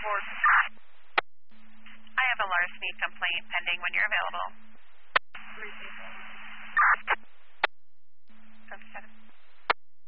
report. I have a larceny complaint pending when you're available. 360.